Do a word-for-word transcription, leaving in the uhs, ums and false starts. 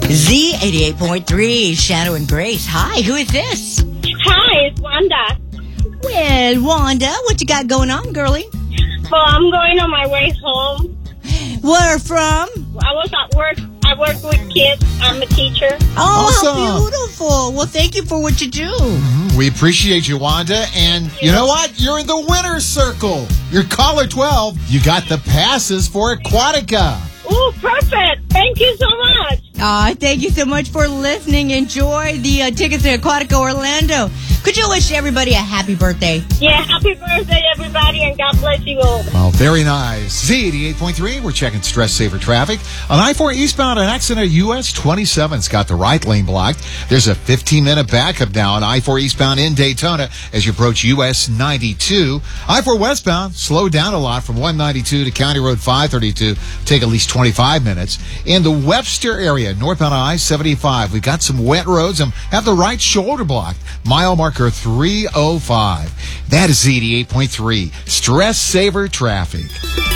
Z eighty-eight point three, Shadow and Grace. Hi, who is this? Hi, it's Wanda. Well, Wanda, what you got going on, girlie? Well, I'm going on my way home. Where from? I was at work. I work with kids. I'm a teacher. Oh, Awesome. how beautiful. Well, thank you for what you do. Mm-hmm. We appreciate you, Wanda. And you know what? You're in the winner's circle. You're caller twelve. You got the passes for Aquatica. Ooh, perfect. Thank you so much. Aw, thank you so much for listening. Enjoy the uh, tickets to Aquatica Orlando. Could you wish everybody a happy birthday? Yeah, happy birthday, everybody, and God bless you all. Well, very nice. Z eighty-eight point three, we're checking stress-saver traffic. On I four eastbound, an accident at U S twenty-seven's got the right lane blocked. There's a fifteen-minute backup now on I four eastbound in Daytona as you approach U S ninety-two. I four westbound, slow down a lot from one ninety-two to County Road five thirty-two. Take at least twenty-five minutes. In the Webster area, northbound on I seventy-five, we got some wet roads and have the right shoulder blocked. Mile marker three oh five. That is Z eighty-eight point three. Stress Saver Traffic.